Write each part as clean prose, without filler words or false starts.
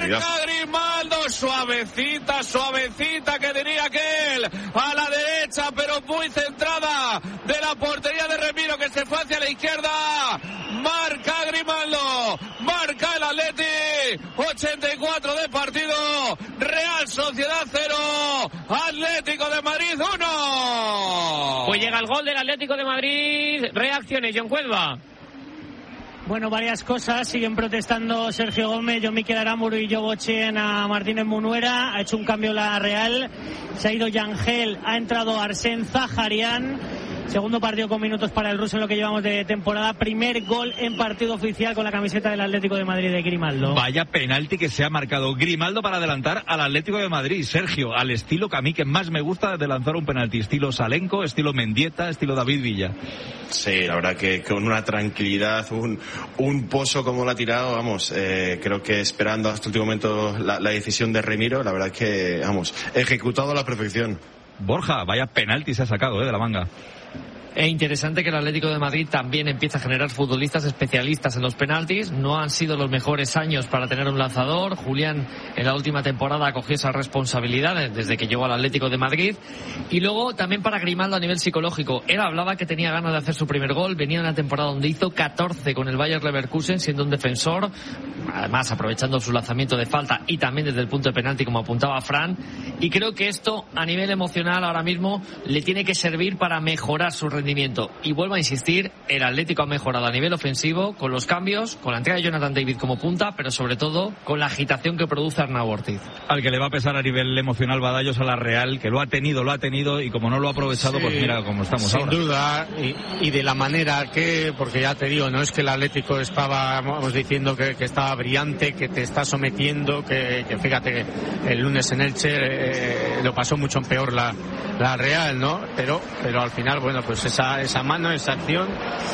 tranquilidad. Marca Grimaldo, suavecita, que diría aquel, a la derecha, pero muy centrada de la portería de Remiro, que se fue hacia la izquierda. Marca Grimaldo, marca el Atleti, 84 de partido, Real Sociedad 0, Atlético de Madrid 1. Pues llega el gol del Atlético de Madrid. Reacciones, John Cuelva. Bueno, varias cosas. Siguen protestando Sergio Gómez, John Miquel Aramburu y Jobochen a Martínez Munuera. Ha hecho un cambio la Real. Se ha ido Yangel, ha entrado Arsène Zaharian. Segundo partido con minutos para el ruso en lo que llevamos de temporada. Primer gol en partido oficial con la camiseta del Atlético de Madrid de Grimaldo. Vaya penalti que se ha marcado Grimaldo para adelantar al Atlético de Madrid. Sergio, al estilo que a mí que más me gusta de lanzar un penalti. Estilo Salenco, estilo Mendieta, estilo David Villa. Sí, la verdad que con una tranquilidad, un pozo como lo ha tirado, vamos, creo que esperando hasta el último momento la decisión de Remiro, la verdad que, vamos, ejecutado a la perfección. Borja, vaya penalti se ha sacado de la manga. Es interesante que el Atlético de Madrid también empieza a generar futbolistas especialistas en los penaltis. No han sido los mejores años para tener un lanzador. Julián en la última temporada cogió esa responsabilidad desde que llegó al Atlético de Madrid. Y luego también para Grimaldo a nivel psicológico. Él hablaba que tenía ganas de hacer su primer gol. Venía en una temporada donde hizo 14 con el Bayer Leverkusen siendo un defensor. Además aprovechando su lanzamiento de falta y también desde el punto de penalti como apuntaba Fran. Y creo que esto a nivel emocional ahora mismo le tiene que servir para mejorar su rendimiento. Y vuelvo a insistir, el Atlético ha mejorado a nivel ofensivo con los cambios, con la entrega de Jonathan David como punta, pero sobre todo con la agitación que produce Arnau Ortiz. Al que le va a pesar a nivel emocional Badallos a la Real, que lo ha tenido y como no lo ha aprovechado, sí, pues mira cómo estamos ahora. Sin duda, y de la manera que, porque ya te digo, no es que el Atlético estaba, vamos diciendo que estaba brillante, que te está sometiendo, que fíjate que el lunes en Elche lo pasó mucho peor la Real, ¿no? Pero al final, bueno, pues esa mano, esa acción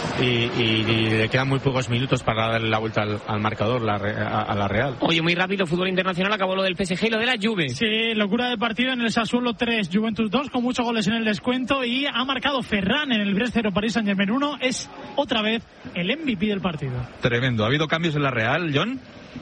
y le quedan muy pocos minutos para darle la vuelta al marcador a la Real. Oye, muy rápido, fútbol internacional, acabó lo del PSG y lo de la Juve. Sí, locura de partido en el Sassuolo 3, Juventus 2, con muchos goles en el descuento, y ha marcado Ferran en el Brest 0, París Saint-Germain 1, es otra vez el MVP del partido. Tremendo. ¿Ha habido cambios en la Real, John?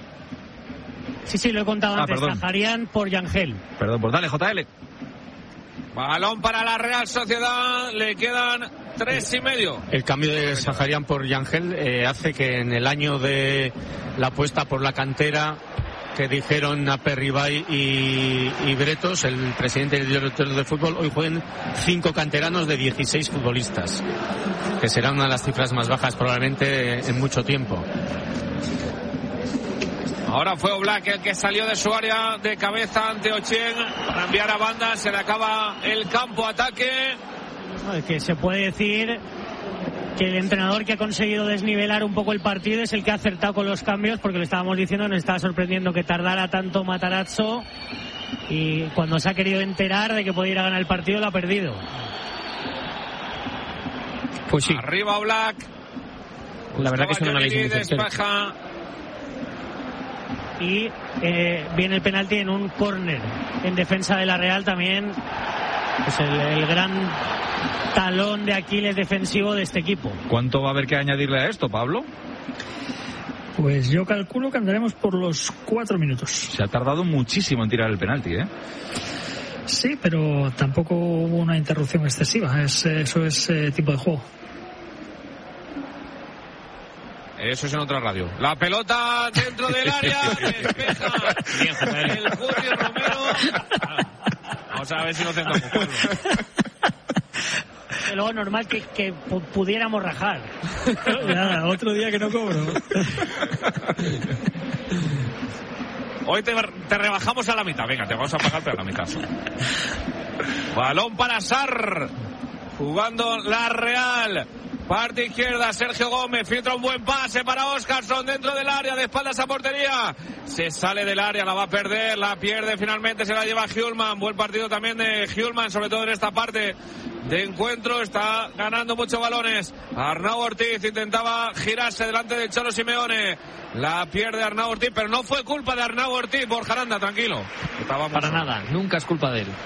Sí, lo he contado antes. Zaharian por Yangel. Perdón, pues dale, JL. Balón para la Real Sociedad, le quedan 3,5. El cambio de Zaharian por Yangel hace que en el año de la apuesta por la cantera que dijeron a Perribay y Bretos, el presidente y el director de fútbol, hoy jueguen 5 canteranos de 16 futbolistas, que será una de las cifras más bajas probablemente en mucho tiempo. Ahora fue Oblak el que salió de su área de cabeza ante Ochen para enviar a banda. Se le acaba el campo ataque. Que se puede decir que el entrenador que ha conseguido desnivelar un poco el partido es el que ha acertado con los cambios, porque lo estábamos diciendo, nos estaba sorprendiendo que tardara tanto Matarazzo, y cuando se ha querido enterar de que podía ir a ganar el partido lo ha perdido. Pues sí. Arriba Oblak. La verdad que es una análisis despeja. Y viene el penalti en un córner en defensa de la Real también. Es el gran talón de Aquiles defensivo de este equipo. ¿Cuánto va a haber que añadirle a esto, Pablo? Pues yo calculo que andaremos por los 4 minutos. Se ha tardado muchísimo en tirar el penalti, ¿eh? Sí, pero tampoco hubo una interrupción excesiva. Eso es tipo de juego. Eso es en otra radio. La pelota dentro del área, despeja el Julio Romero. Vamos a ver si nos centramos. Luego normal que pudiéramos rajar. Nada, otro día que no cobro. Hoy te rebajamos a la mitad. Venga, te vamos a pagar pero a la mitad. Balón para Sarr. Jugando la Real. Parte izquierda, Sergio Gómez, filtra un buen pase para Óscarson dentro del área, de espaldas a portería. Se sale del área, la va a perder, la pierde finalmente, se la lleva Hjulman. Buen partido también de Hjulman, sobre todo en esta parte de encuentro. Está ganando muchos balones. Arnau Ortiz intentaba girarse delante del Cholo Simeone. La pierde Arnau Ortiz, pero no fue culpa de Arnau Ortiz. Borja Aranda, tranquilo. Para nada, nunca es culpa de él.